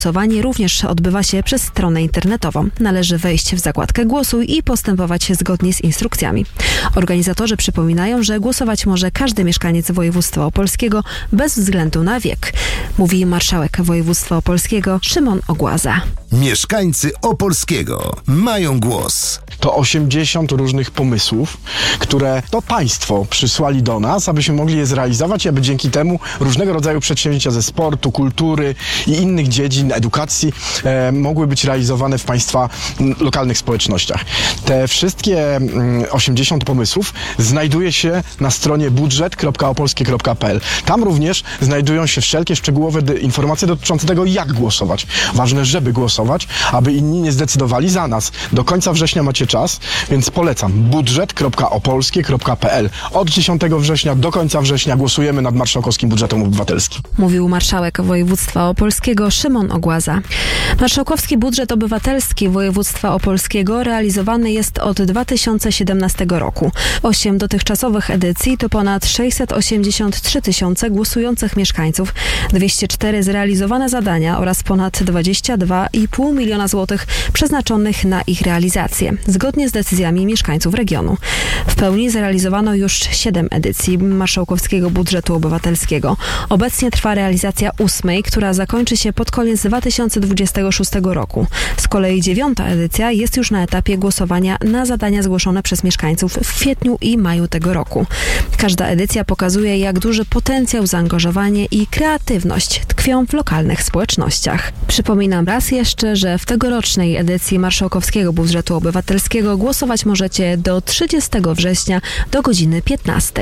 Głosowanie również odbywa się przez stronę internetową. Należy wejść w zakładkę Głosuj i postępować zgodnie z instrukcjami. Organizatorzy przypominają, że głosować może każdy mieszkaniec województwa opolskiego bez względu na wiek, mówi marszałek województwa opolskiego Szymon Ogłaza. Mieszkańcy Opolskiego mają głos. To 80 różnych pomysłów, które to państwo przysłali do nas, abyśmy mogli je zrealizować i aby dzięki temu różnego rodzaju przedsięwzięcia ze sportu, kultury i innych dziedzin edukacji mogły być realizowane w państwa lokalnych społecznościach. Te wszystkie 80 pomysłów znajduje się na stronie budżet.opolskie.pl. Tam również znajdują się wszelkie szczegółowe informacje dotyczące tego, jak głosować. Ważne, żeby głosować, aby inni nie zdecydowali za nas. Do końca września macie czas, więc polecam budżet.opolskie.pl. Od 10 września do końca września głosujemy nad marszałkowskim budżetem obywatelskim. Mówił marszałek województwa opolskiego Szymon Ogłaza. Marszałkowski budżet obywatelski województwa opolskiego realizowany jest od 2017 roku. 8 dotychczasowych edycji to ponad 683 tysiące głosujących mieszkańców, 204 zrealizowane zadania oraz ponad 22,5 miliona złotych przeznaczonych na ich realizację, zgodnie z decyzjami mieszkańców regionu. W pełni zrealizowano już 7 edycji marszałkowskiego budżetu obywatelskiego. Obecnie trwa realizacja 8, która zakończy się pod koniec 2026 roku. Z kolei 9. edycja jest już na etapie głosowania na zadania zgłoszone przez mieszkańców w kwietniu i maju tego roku. Każda edycja pokazuje, jak duży potencjał, zaangażowanie i kreatywność tkwią w lokalnych społecznościach. Przypominam raz jeszcze, że w tegorocznej edycji marszałkowskiego budżetu obywatelskiego głosować możecie do 30 września do godziny 15.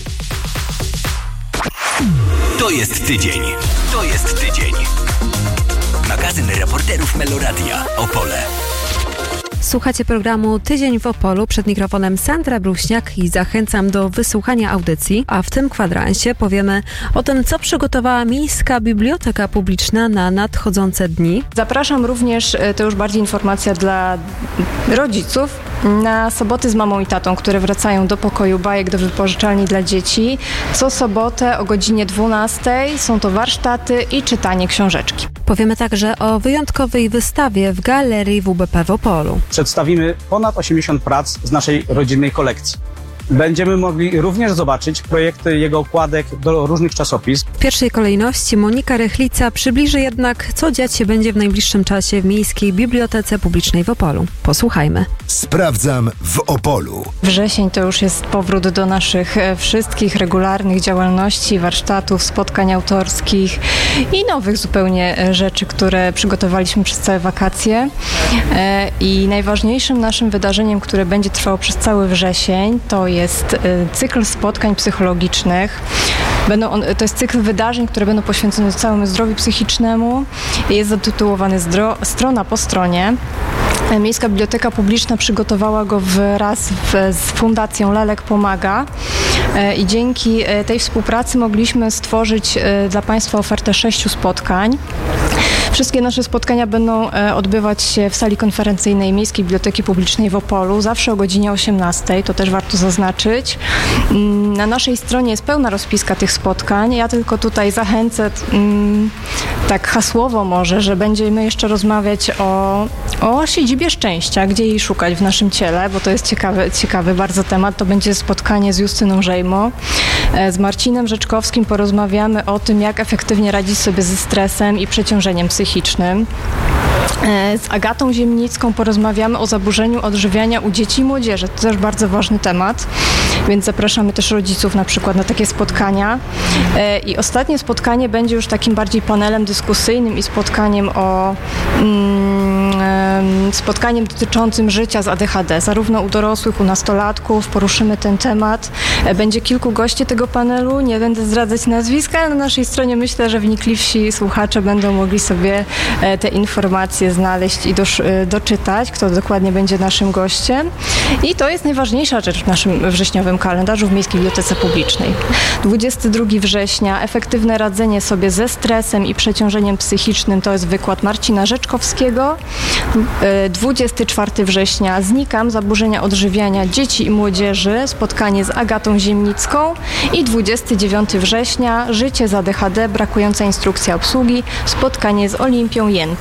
To jest tydzień. To jest tydzień. Magazyn reporterów Meloradia Opole. Słuchacie programu Tydzień w Opolu, przed mikrofonem Sandra Bruśniak i zachęcam do wysłuchania audycji, a w tym kwadransie powiemy o tym, co przygotowała Miejska Biblioteka Publiczna na nadchodzące dni. Zapraszam również, to już bardziej informacja dla rodziców, na soboty z mamą i tatą, które wracają do pokoju bajek do wypożyczalni dla dzieci. Co sobotę o godzinie 12 są to warsztaty i czytanie książeczki. Powiemy także o wyjątkowej wystawie w Galerii WBP w Opolu. Przedstawimy ponad 80 prac z naszej rodzinnej kolekcji. Będziemy mogli również zobaczyć projekty jego okładek do różnych czasopism. W pierwszej kolejności Monika Rychlica przybliży jednak, co dziać się będzie w najbliższym czasie w Miejskiej Bibliotece Publicznej w Opolu. Posłuchajmy. Sprawdzam w Opolu. Wrzesień to już jest powrót do naszych wszystkich regularnych działalności, warsztatów, spotkań autorskich i nowych zupełnie rzeczy, które przygotowaliśmy przez całe wakacje. I najważniejszym naszym wydarzeniem, które będzie trwało przez cały wrzesień, to jest cykl spotkań psychologicznych. To jest cykl wydarzeń, które będą poświęcone całemu zdrowiu psychicznemu. Jest zatytułowany Strona po stronie. Miejska Biblioteka Publiczna przygotowała go wraz z Fundacją Lelek Pomaga i dzięki tej współpracy mogliśmy stworzyć dla Państwa ofertę 6 spotkań. Wszystkie nasze spotkania będą odbywać się w sali konferencyjnej Miejskiej Biblioteki Publicznej w Opolu, zawsze o godzinie 18, to też warto zaznaczyć. Na naszej stronie jest pełna rozpiska tych spotkań. Ja tylko tutaj zachęcę, tak hasłowo może, że będziemy jeszcze rozmawiać o siedzibie szczęścia, gdzie jej szukać w naszym ciele, bo to jest ciekawy bardzo temat. To będzie spotkanie z Justyną Żejmo. Z Marcinem Rzeczkowskim porozmawiamy o tym, jak efektywnie radzić sobie ze stresem i przeciążeniem psychicznym. Z Agatą Ziemnicką porozmawiamy o zaburzeniu odżywiania u dzieci i młodzieży. To też bardzo ważny temat, więc zapraszamy też rodziców na przykład na takie spotkania. I ostatnie spotkanie będzie już takim bardziej panelem dyskusyjnym i spotkaniem dotyczącym życia z ADHD, zarówno u dorosłych, u nastolatków. Poruszymy ten temat. Będzie kilku gości tego panelu. Nie będę zdradzać nazwiska, ale na naszej stronie myślę, że wnikliwsi słuchacze będą mogli sobie te informacje znaleźć i doczytać, kto dokładnie będzie naszym gościem. I to jest najważniejsza rzecz w naszym wrześniowym kalendarzu w Miejskiej Bibliotece Publicznej. 22 września, efektywne radzenie sobie ze stresem i przeciążeniem psychicznym, to jest wykład Marcina Rzeczkowskiego. 24 września Znikam, zaburzenia odżywiania dzieci i młodzieży, spotkanie z Agatą Ziemnicką i 29 września Życie z ADHD, brakująca instrukcja obsługi, spotkanie z Olimpią Jęcz.